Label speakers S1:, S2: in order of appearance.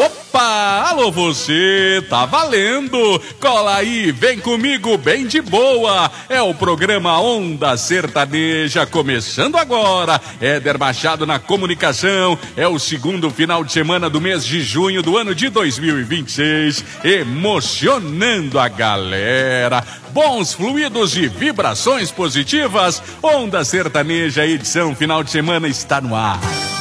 S1: Opa, alô você, tá valendo, cola aí, vem comigo bem de boa, é o programa Onda Sertaneja, começando agora, Éder Machado na comunicação, é o segundo final de semana do mês de junho do ano de 2026, emocionando a galera, bons fluidos e vibrações positivas, Onda Sertaneja, edição final de semana está no ar.